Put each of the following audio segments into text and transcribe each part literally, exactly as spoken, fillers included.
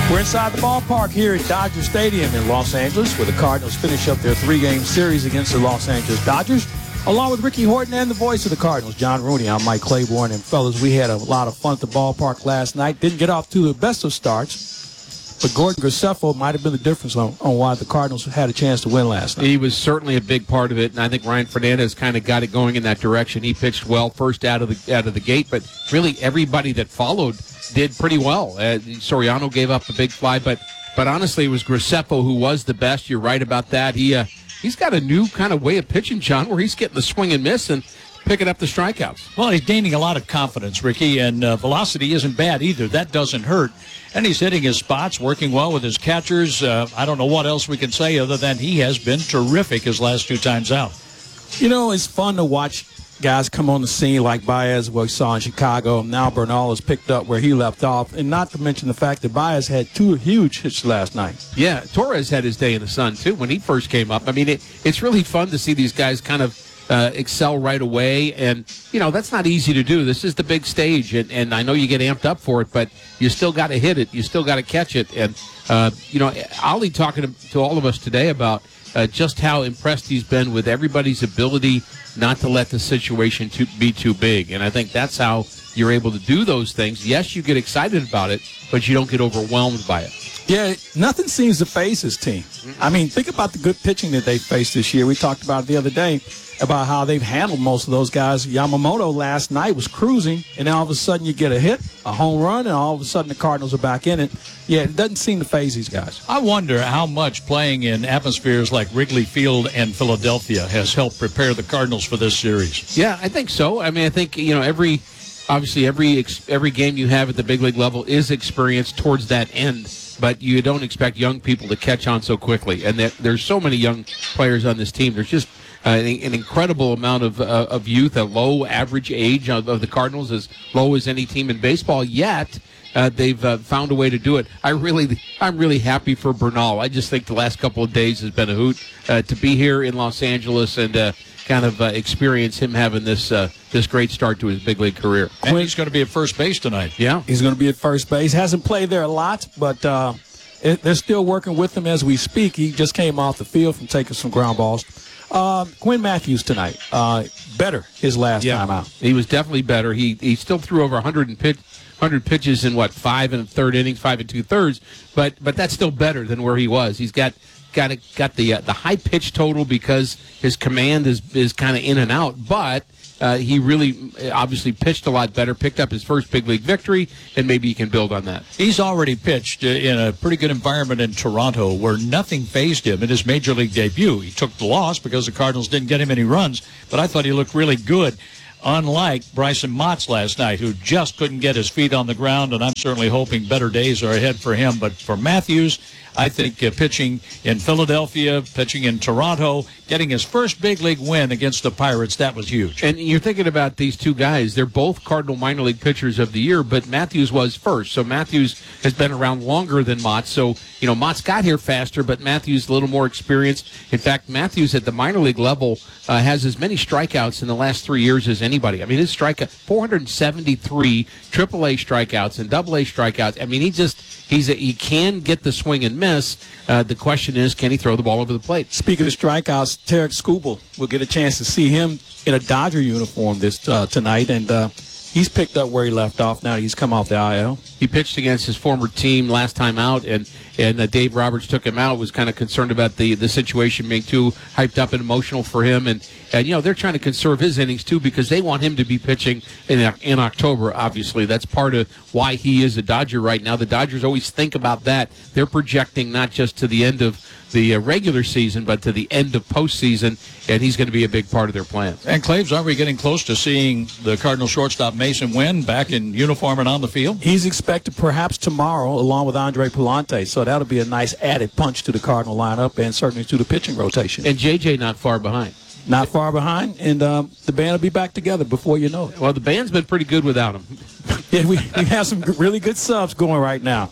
We're inside the ballpark here at Dodger Stadium in Los Angeles, where the Cardinals finish up their three-game series against the Los Angeles Dodgers. Along with Ricky Horton and the voice of the Cardinals, John Rooney, I'm Mike Claiborne. And, fellas, we had a lot of fun at the ballpark last night. Didn't get off to the best of starts, but Gordon Graceffo might have been the difference on, on why the Cardinals had a chance to win last night. He was certainly a big part of it, and I think Ryan Fernandez kind of got it going in that direction. He pitched well first out of the out of the gate, but really everybody that followed did pretty well. Uh, Soriano gave up a big fly, but but honestly, it was Graceffo who was the best. You're right about that. He uh, he's got a new kind of way of pitching, John, where he's getting the swing and miss and picking up the strikeouts. Well, he's gaining a lot of confidence, Ricky, and uh, velocity isn't bad either. That doesn't hurt. And he's hitting his spots, working well with his catchers. Uh, I don't know what else we can say other than he has been terrific his last two times out. You know, it's fun to watch guys come on the scene like Baez, what we saw in Chicago. Now Bernal has picked up where he left off, and not to mention the fact that Baez had two huge hits last night. Yeah, Torres had his day in the sun, too, when he first came up. I mean, it, it's really fun to see these guys kind of uh, excel right away, and, you know, that's not easy to do. This is the big stage, and, and I know you get amped up for it, but you still got to hit it. You still got to catch it. And, uh, you know, Ollie talking to, to all of us today about uh, just how impressed he's been with everybody's ability not to let the situation to be too big. And I think that's how you're able to do those things. Yes, you get excited about it, but you don't get overwhelmed by it. Yeah, nothing seems to phase his team. I mean, think about the good pitching that they faced this year. We talked about it the other day about how they've handled most of those guys. Yamamoto last night was cruising, and then all of a sudden you get a hit, a home run, and all of a sudden the Cardinals are back in it. Yeah, it doesn't seem to phase these guys. I wonder how much playing in atmospheres like Wrigley Field and Philadelphia has helped prepare the Cardinals for this series. Yeah, I think so. I mean, I think, you know, every obviously every every game you have at the big league level is experienced towards that end, but you don't expect young people to catch on so quickly. And there, there's so many young players on this team. There's just uh, an, an incredible amount of uh, of youth, a low average age of, of the Cardinals, as low as any team in baseball, yet Uh, they've uh, found a way to do it. I really, I'm really happy for Bernal. I just think the last couple of days has been a hoot uh, to be here in Los Angeles and uh, kind of uh, experience him having this uh, this great start to his big league career. And he's going to be at first base tonight. Yeah, he's going to be at first base. Hasn't played there a lot, but uh, it, they're still working with him as we speak. He just came off the field from taking some ground balls. Um, Quinn Matthews tonight, uh, better his last yeah. time out. He was definitely better. He he still threw over one hundred and pitch. one hundred pitches in what five and a third innings, five and two thirds, but but that's still better than where he was. He's got got a, got the uh, the high pitch total because his command is is kind of in and out, but uh, he really obviously pitched a lot better, picked up his first big league victory, and maybe he can build on that. He's already pitched in a pretty good environment in Toronto where nothing fazed him in his major league debut. He took the loss because the Cardinals didn't get him any runs, but I thought he looked really good. Unlike Bryson Motts last night, who just couldn't get his feet on the ground, and I'm certainly hoping better days are ahead for him. But for Matthews, I think uh, pitching in Philadelphia, pitching in Toronto, getting his first big league win against the Pirates, that was huge. And you're thinking about these two guys. They're both Cardinal minor league pitchers of the year, but Matthews was first. So Matthews has been around longer than Motts. So, you know, Motts got here faster, but Matthews a little more experienced. In fact, Matthews at the minor league level uh, has as many strikeouts in the last three years as anybody. I mean, his strikeout, four hundred seventy-three triple A strikeouts and double A strikeouts. I mean, he just, he's a, he can get the swing and miss. Uh, the question is, can he throw the ball over the plate? Speaking of strikeouts, Tarek Skubal, we'll get a chance to see him in a Dodger uniform this uh, tonight, and uh, he's picked up where he left off now that he's come off the I L. He pitched against his former team last time out, and and uh, Dave Roberts took him out, was kind of concerned about the, the situation being too hyped up and emotional for him. And, and, you know, they're trying to conserve his innings, too, because they want him to be pitching in, in October, obviously. That's part of why he is a Dodger right now. The Dodgers always think about that. They're projecting not just to the end of the uh, regular season, but to the end of postseason, and he's going to be a big part of their plan. And, Claves, aren't we getting close to seeing the Cardinal shortstop Mason Wynn back in uniform and on the field? He's expected perhaps tomorrow, along with Andre Pallante, so that'll be a nice added punch to the Cardinal lineup and certainly to the pitching rotation. And J J not far behind. Not far behind, and um, the band will be back together before you know it. Well, the band's been pretty good without him. Yeah, we, we have some really good subs going right now.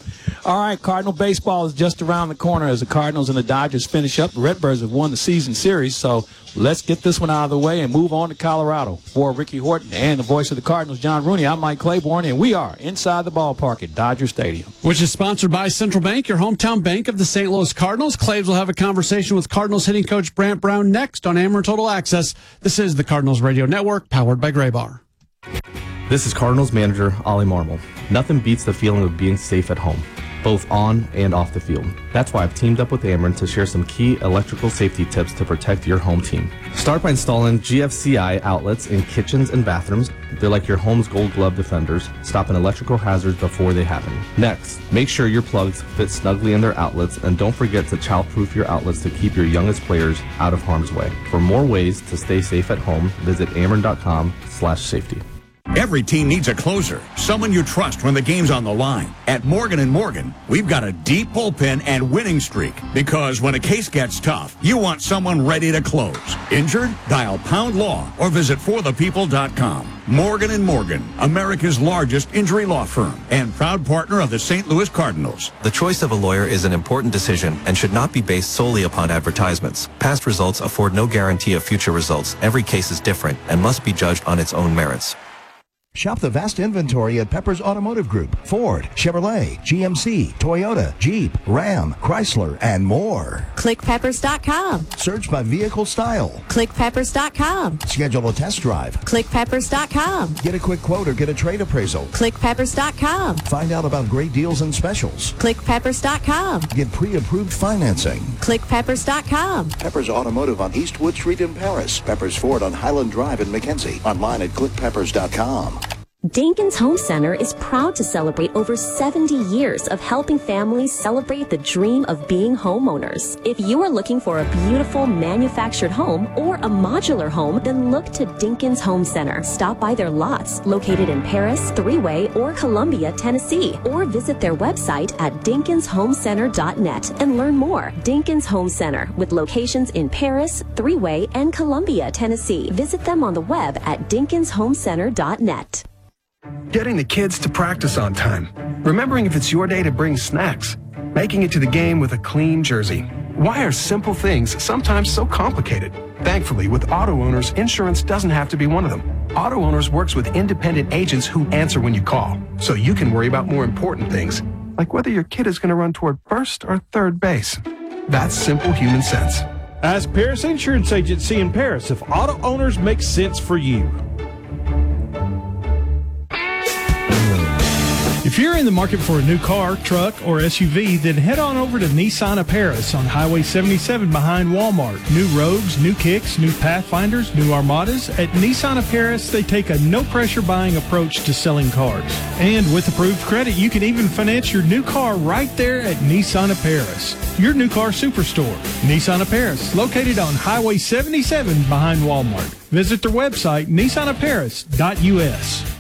All right, Cardinal baseball is just around the corner as the Cardinals and the Dodgers finish up. The Redbirds have won the season series, so let's get this one out of the way and move on to Colorado. For Ricky Horton and the voice of the Cardinals, John Rooney, I'm Mike Claiborne, and we are inside the ballpark at Dodger Stadium. Which is sponsored by Central Bank, your hometown bank of the Saint Louis Cardinals. Claves will have a conversation with Cardinals hitting coach Brant Brown next on Ameren Total Access. This is the Cardinals Radio Network, powered by Graybar. This is Cardinals manager Ollie Marmol. Nothing beats the feeling of being safe at home, both on and off the field. That's why I've teamed up with Ameren to share some key electrical safety tips to protect your home team. Start by installing G F C I outlets in kitchens and bathrooms. They're like your home's gold glove defenders, stopping electrical hazards before they happen. Next, make sure your plugs fit snugly in their outlets, and don't forget to childproof your outlets to keep your youngest players out of harm's way. For more ways to stay safe at home, visit ameren.com slash safety. Every team needs a closer, someone you trust when the game's on the line. At Morgan and Morgan, we've got a deep bullpen and winning streak, because when a case gets tough, you want someone ready to close. Injured? Dial Pound Law or visit for the people dot com. Morgan and Morgan, America's largest injury law firm and proud partner of the Saint Louis Cardinals. The choice of a lawyer is an important decision and should not be based solely upon advertisements. Past results afford no guarantee of future results. Every case is different and must be judged on its own merits. Shop the vast inventory at Pepper's Automotive Group. Ford, Chevrolet, G M C, Toyota, Jeep, Ram, Chrysler, and more. click peppers dot com. Search by vehicle style. click peppers dot com. Schedule a test drive. click peppers dot com. Get a quick quote or get a trade appraisal. click peppers dot com. Find out about great deals and specials. click peppers dot com. Get pre-approved financing. click peppers dot com. Peppers Automotive on Eastwood Street in Paris. Peppers Ford on Highland Drive in McKenzie. Online at click peppers dot com. Dinkins Home Center is proud to celebrate over seventy years of helping families celebrate the dream of being homeowners. If you are looking for a beautiful manufactured home or a modular home, then look to Dinkins Home Center. Stop by their lots located in Paris, Three-Way, or Columbia, Tennessee, or visit their website at dinkins home center dot net and learn more. Dinkins Home Center, with locations in Paris, Three-Way, and Columbia, Tennessee. Visit them on the web at dinkins home center dot net. Getting the kids to practice on time. Remembering if it's your day to bring snacks. Making it to the game with a clean jersey. Why are simple things sometimes so complicated? Thankfully, with Auto Owners, insurance doesn't have to be one of them. Auto Owners works with independent agents who answer when you call, so you can worry about more important things, like whether your kid is going to run toward first or third base. That's simple human sense. Ask Paris Insurance Agency in Paris if Auto Owners makes sense for you. If you're in the market for a new car, truck, or S U V, then head on over to Nissan of Paris on Highway seventy-seven behind Walmart. New Rogues, new Kicks, new Pathfinders, new Armadas. At Nissan of Paris, they take a no-pressure buying approach to selling cars. And with approved credit, you can even finance your new car right there at Nissan of Paris, your new car superstore. Nissan of Paris, located on Highway seventy-seven behind Walmart. Visit their website, nissan of paris dot u s.